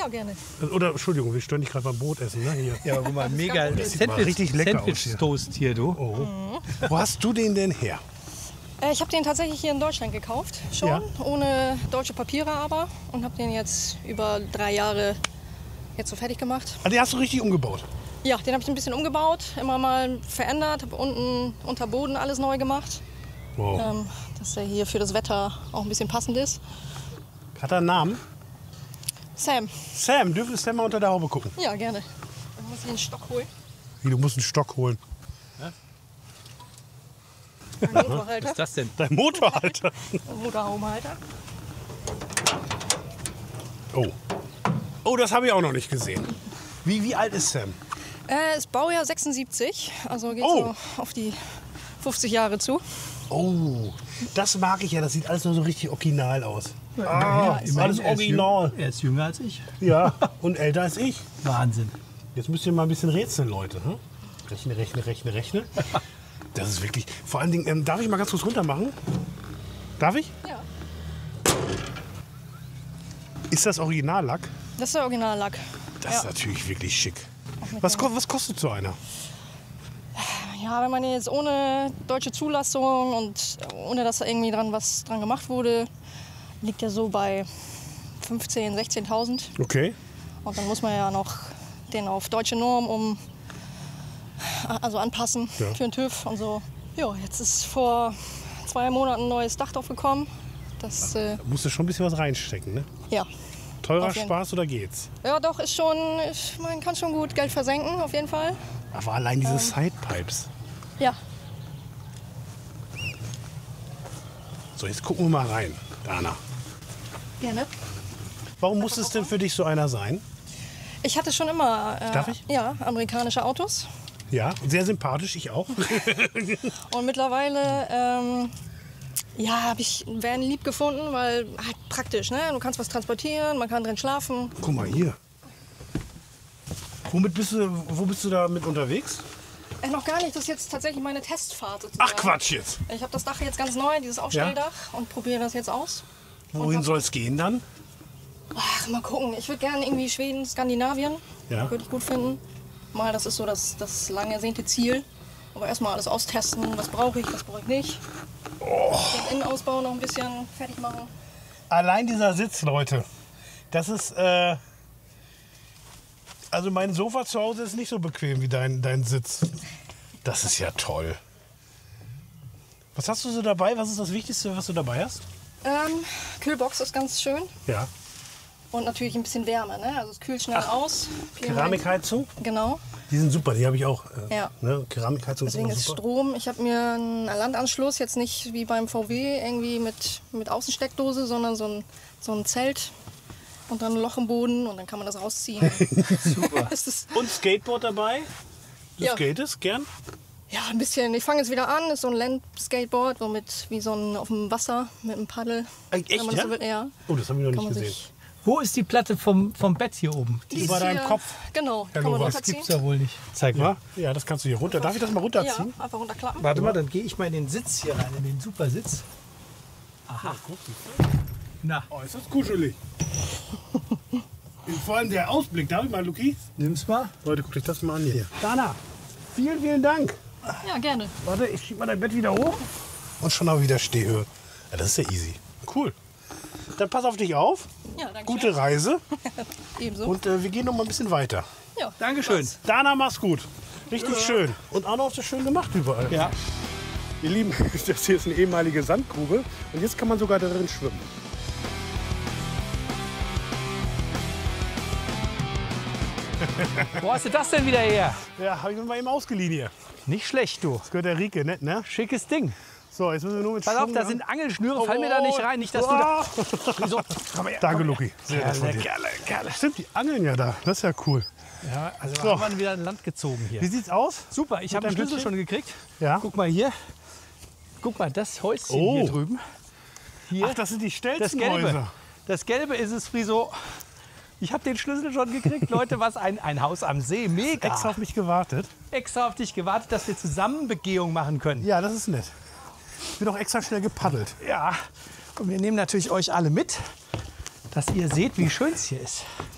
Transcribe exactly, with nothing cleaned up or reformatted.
Ja, gerne. Oder, Entschuldigung, wir stören dich gerade beim Brotessen, ne? Hier. Ja, guck mal, mega sieht mal richtig lecker aus hier. Sandwich-Toast hier, du. Oh. Mhm. Wo hast du den denn her? Äh, ich habe den tatsächlich hier in Deutschland gekauft, schon, Ja. ohne deutsche Papiere aber. Und habe den jetzt über drei Jahre jetzt so fertig gemacht. Ah, den hast du richtig umgebaut? Ja, den habe ich ein bisschen umgebaut, immer mal verändert, habe unten unter Boden alles neu gemacht. Wow. Ähm, dass er hier für das Wetter auch ein bisschen passend ist. Hat er einen Namen? Sam. Sam, dürfen Sam mal unter der Haube gucken? Ja, gerne. Dann muss ich einen Stock holen. Wie, du musst einen Stock holen. Ein Motorhalter. Was ist das denn? Dein Motorhalter. Ein Motorhaumhalter. Oh. Oh, das habe ich auch noch nicht gesehen. Wie, wie alt ist Sam? Äh, ist Baujahr sechsundsiebzig, also geht Oh. so auf die fünfzig Jahre zu. Oh, das mag ich ja. Das sieht alles nur so richtig original aus. Ah, Ah, ist alles er ist original. jüng- Er ist jünger als ich. Ja, und älter als ich. Wahnsinn. Jetzt müsst ihr mal ein bisschen rätseln, Leute. Hm? Rechne, rechne, rechne, rechne. Das ist wirklich... Vor allen Dingen, ähm, darf ich mal ganz kurz runter machen? Darf ich? Ja. Ist das Originallack? Das ist der Originallack. Das Ja. ist natürlich wirklich schick. mit Was, dem- ko was kostet so einer? Ja, wenn man jetzt ohne deutsche Zulassung und ohne dass da irgendwie dran was dran gemacht wurde, liegt er so bei fünfzehntausend, sechzehntausend. Okay. Und dann muss man ja noch den auf deutsche Norm um, also anpassen Ja. für den TÜV und so. Ja, jetzt ist vor zwei Monaten ein neues Dach drauf gekommen. Das, äh, Da musst du schon ein bisschen was reinstecken, ne? ja. Teurer Auf jeden- Spaß oder geht's? Ja, doch, ist schon, ich, man kann schon gut Geld versenken, auf jeden Fall. Aber allein diese Sidepipes. Ja, So, jetzt gucken wir mal rein, Dana. gerne. Warum muss es denn für dich so einer sein? Ich hatte schon immer äh, Darf ich? Ja, amerikanische Autos. Ja, sehr sympathisch, ich auch. Und mittlerweile ähm, ja, habe ich Van lieb gefunden, weil halt praktisch, ne? Du kannst was transportieren, man kann drin schlafen. Guck mal hier. Womit bist du, wo bist du da mit unterwegs? Äh, noch gar nicht, das ist jetzt tatsächlich meine Testfahrt sozusagen. Ach Quatsch jetzt. Ich habe das Dach jetzt ganz neu, dieses Aufstelldach, und probiere das jetzt aus. Wohin soll es gehen dann? Ach, mal gucken. Ich würde gerne irgendwie Schweden, Skandinavien. Ja. Würde ich gut finden. Mal, das ist so das, das lang ersehnte Ziel. Aber erstmal alles austesten. Was brauche ich, was brauche ich nicht. Oh. Den Innenausbau noch ein bisschen fertig machen. Allein dieser Sitz, Leute. Das ist, äh, also mein Sofa zu Hause ist nicht so bequem wie dein, dein Sitz. Das ist ja toll. Was hast du so dabei? Was ist das Wichtigste, was du dabei hast? Ähm, Kühlbox ist ganz schön. Ja. Und natürlich ein bisschen Wärme, ne? Also es kühlt schnell aus. Vielen Keramikheizung? Dank. Genau. Die sind super, die habe ich auch. Äh, Ja. ne? Keramikheizung Deswegen ist ist immer super. Strom. Ich habe mir einen Landanschluss, jetzt nicht wie beim V W irgendwie mit, mit Außensteckdose, sondern so ein, so ein Zelt und dann ein Loch im Boden und dann kann man das rausziehen. Super. Das ist, Und Skateboard dabei? Du Ja. skatest gern? ja, ein bisschen. Ich fange jetzt wieder an. Ist so ein Land-Skateboard, so mit wie so ein auf dem Wasser mit einem Paddel. Äh, echt, Wenn man das ja? so will, ja. Oh, das habe ich noch Kann nicht man gesehen. sich Wo ist die Platte vom, vom Bett hier oben? Die Über ist deinem hier- Kopf. Genau, Herr kann man Nowak. Das gibt's runterziehen. ja wohl nicht. Zeig mal. Ja? Ja, das kannst du hier runter. Darf ich das mal Ja, runterziehen? einfach runterklappen. Warte mal, dann gehe ich mal in den Sitz hier rein, in den Supersitz. Aha. Na, Oh, ist das kuschelig. Vor allem der Ausblick. Darf ich mal, Luki? nimm's mal. Leute, guckt euch das mal an hier. Dana, vielen, vielen Dank. Ja, gerne. Warte, ich schieb mal dein Bett wieder hoch. Und schon auch wieder Stehhöhe. Ja, das ist ja easy. Cool. Dann pass auf dich auf. Ja, danke Gute schön. Reise. Ebenso. Und äh, wir gehen noch mal ein bisschen weiter. Ja, Dankeschön. Dana, mach's gut. Richtig schön. Und Arno hat das schön gemacht überall. Ja. Ihr Lieben, das hier ist eine ehemalige Sandgrube. Und jetzt kann man sogar darin schwimmen. Wo hast du das denn wieder her? Ja, habe ich mir mal eben ausgeliehen hier. Nicht schlecht, du. Das gehört der Rike, nett, ne? Schickes Ding. So, jetzt müssen wir nur mit Pass auf, Schwung da ran. sind Angelschnüre, Oh, fall mir da nicht rein. Nicht, dass du da... Oh. Wieso? Komm her. Danke, Luki. Sehr nett von Kerle, dir. Kerle, Kerle. Stimmt, die angeln ja da. Das ist ja cool. Ja, also So. haben wir wieder ein Land gezogen hier. Wie sieht's aus? Super, ich habe den deinem Schlüssel Glückchen? schon gekriegt. Ja. Guck mal hier. Guck mal, das Häuschen Oh. hier drüben. Hier. Ach, das sind die das stellsten Gelbe. Häuser. Das Gelbe ist es, Friso. Ich habe den Schlüssel schon gekriegt. Leute, was ein, ein Haus am See. Mega. Extra auf mich gewartet. Extra auf dich gewartet, dass wir zusammen Begehung machen können. Ja, das ist nett. Ich bin auch extra schnell gepaddelt. Ja. Und wir nehmen natürlich euch alle mit, dass ihr seht, wie schön es hier ist.